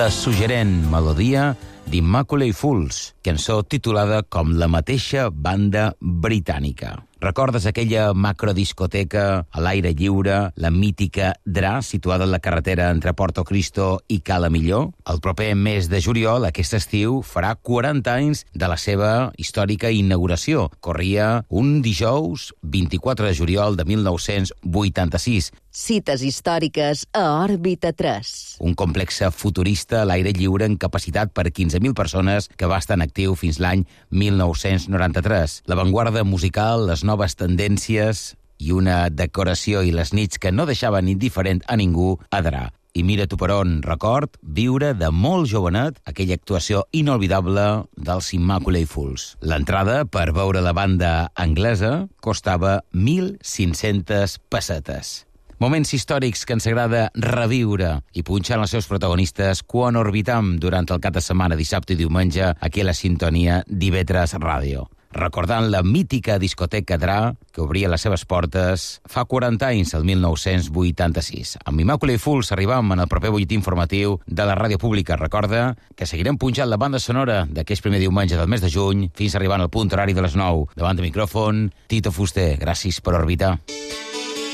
la suggerent melodia d'Immaculate Fools, cançó titulada com la mateixa banda britànica. Recordes aquella macrodiscoteca a l'aire lliure, la mítica Dra, situada en la carretera entre Portocristo i Cala Millor? El proper mes de juliol, aquest estiu, farà 40 anys de la seva històrica inauguració. Corria un dijous 24 de juliol de 1986. Cites històriques a Òrbita 3. Un complex futurista a l'aire lliure amb capacitat per 15.000 persones que va estar en actiu fins l'any 1993. L'avantguarda musical, les noves tendències i una decoració i les nits que no deixaven indiferent a ningú a Dra. I mira tu per on, record viure de molt jovenet aquella actuació inolvidable dels Immaculate Fools. L'entrada per veure la banda anglesa costava 1.500 pessetes. Moments històrics que ens agrada reviure i punxar els seus protagonistes quan orbitam durant el cap de setmana, dissabte i diumenge, aquí a la sintonia d'IV3 Ràdio. Recordant la mítica discoteca Dra, que obria les seves portes fa 40 anys, el 1986. Amb Immaculate Fools arribam en el proper butlletí informatiu de la ràdio pública. Recorda que seguirem punxant la banda sonora d'aquest primer diumenge del mes de juny fins arribant al punt horari de les 9. Davant de micròfon, Tito Fuster. Gràcies per orbitar.